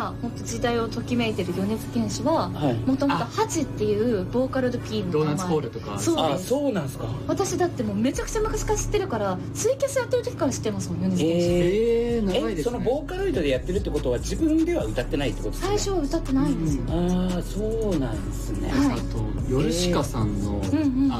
今もっと時代をときめいてる米津玄師はもともとハチっていうボーカルと P の名前、 ドーナツホールとか。 そうです。 そうなんですか。 私だってもうめちゃくちゃ昔から知ってるから、ツイキャスやってる時から知ってますもん、米津玄師。 長いですね。 そのボーカロイドでやってるってことは自分では歌ってないってことですか？ 最初は歌ってないんですよ。 そうなんですね。 あとヨルシカさんの